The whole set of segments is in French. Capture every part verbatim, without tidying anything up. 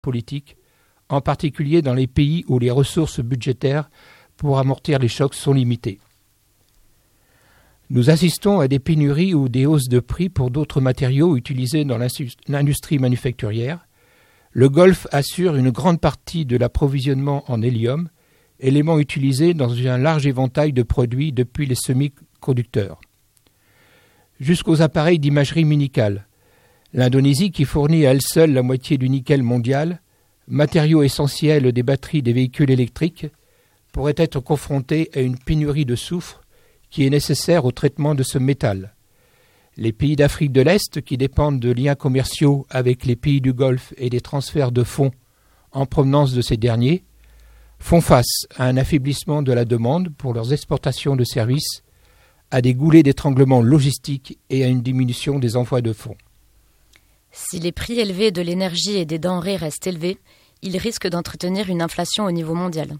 politique, en particulier dans les pays où les ressources budgétaires pour amortir les chocs sont limitées. Nous assistons à des pénuries ou des hausses de prix pour d'autres matériaux utilisés dans l'industrie manufacturière. Le Golfe assure une grande partie de l'approvisionnement en hélium, élément utilisé dans un large éventail de produits depuis les semi-conducteurs jusqu'aux appareils d'imagerie médicale. L'Indonésie, qui fournit à elle seule la moitié du nickel mondial, matériau essentiel des batteries des véhicules électriques, pourrait être confrontée à une pénurie de soufre qui est nécessaire au traitement de ce métal. Les pays d'Afrique de l'Est, qui dépendent de liens commerciaux avec les pays du Golfe et des transferts de fonds en provenance de ces derniers, font face à un affaiblissement de la demande pour leurs exportations de services, à des goulets d'étranglement logistiques et à une diminution des envois de fonds. Si les prix élevés de l'énergie et des denrées restent élevés, ils risquent d'entretenir une inflation au niveau mondial.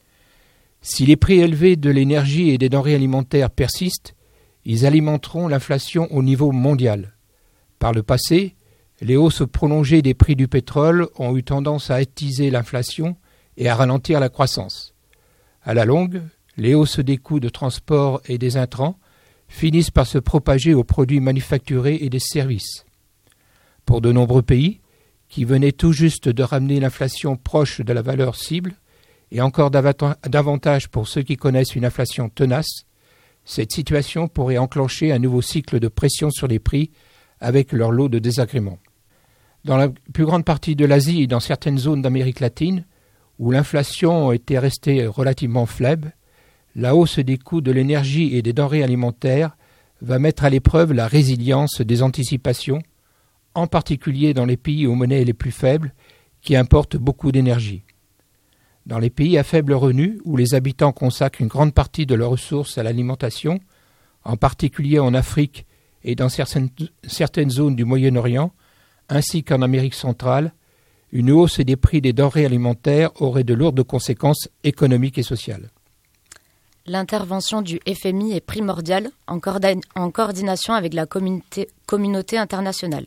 Si les prix élevés de l'énergie et des denrées alimentaires persistent, ils alimenteront l'inflation au niveau mondial. Par le passé, les hausses prolongées des prix du pétrole ont eu tendance à attiser l'inflation et à ralentir la croissance. À la longue, les hausses des coûts de transport et des intrants finissent par se propager aux produits manufacturés et des services. Pour de nombreux pays, qui venaient tout juste de ramener l'inflation proche de la valeur cible, et encore davantage pour ceux qui connaissent une inflation tenace, cette situation pourrait enclencher un nouveau cycle de pression sur les prix avec leur lot de désagréments. Dans la plus grande partie de l'Asie et dans certaines zones d'Amérique latine, où l'inflation était restée relativement faible, la hausse des coûts de l'énergie et des denrées alimentaires va mettre à l'épreuve la résilience des anticipations, en particulier dans les pays aux monnaies les plus faibles qui importent beaucoup d'énergie. Dans les pays à faible revenu, où les habitants consacrent une grande partie de leurs ressources à l'alimentation, en particulier en Afrique et dans certaines, certaines zones du Moyen-Orient, ainsi qu'en Amérique centrale, une hausse des prix des denrées alimentaires aurait de lourdes conséquences économiques et sociales. L'intervention du F M I est primordiale en, corda- en coordination avec la communauté, communauté internationale.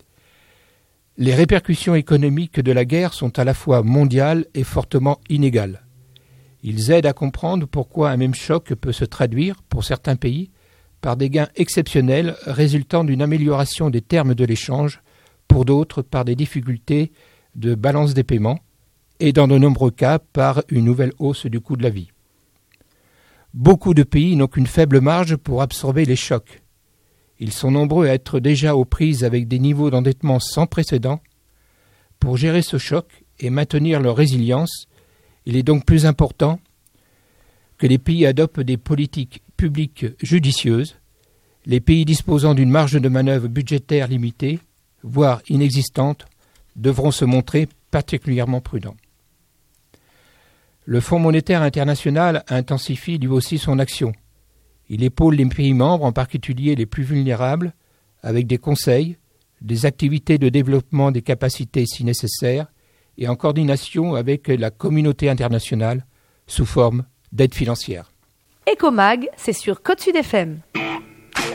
Les répercussions économiques de la guerre sont à la fois mondiales et fortement inégales. Ils aident à comprendre pourquoi un même choc peut se traduire, pour certains pays, par des gains exceptionnels résultant d'une amélioration des termes de l'échange, pour d'autres par des difficultés de balance des paiements, et dans de nombreux cas par une nouvelle hausse du coût de la vie. Beaucoup de pays n'ont qu'une faible marge pour absorber les chocs. Ils sont nombreux à être déjà aux prises avec des niveaux d'endettement sans précédent. Pour gérer ce choc et maintenir leur résilience, il est donc plus important que les pays adoptent des politiques publiques judicieuses. Les pays disposant d'une marge de manœuvre budgétaire limitée, voire inexistante, devront se montrer particulièrement prudents. Le Fonds monétaire international intensifie lui aussi son action. Il épaule les pays membres, en particulier les plus vulnérables, avec des conseils, des activités de développement des capacités si nécessaire, et en coordination avec la communauté internationale sous forme d'aide financière. Ecomag, c'est sur Côte Sud F M.